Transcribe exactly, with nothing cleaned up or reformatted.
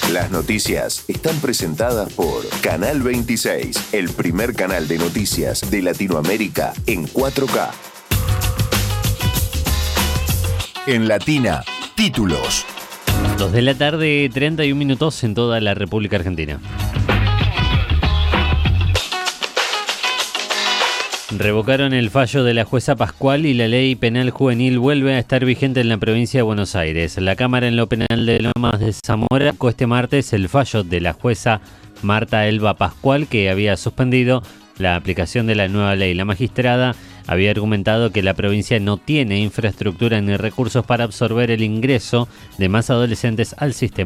Las noticias están presentadas por Canal veintiséis, el primer canal de noticias de Latinoamérica en cuatro K. En Latina, títulos. Dos de la tarde, treinta y un minutos en toda la República Argentina. Revocaron el fallo de la jueza Pascual y la ley penal juvenil vuelve a estar vigente en la provincia de Buenos Aires. La Cámara en lo Penal de Lomas de Zamora sacó este martes el fallo de la jueza Marta Elba Pascual, que había suspendido la aplicación de la nueva ley. La magistrada había argumentado que la provincia no tiene infraestructura ni recursos para absorber el ingreso de más adolescentes al sistema.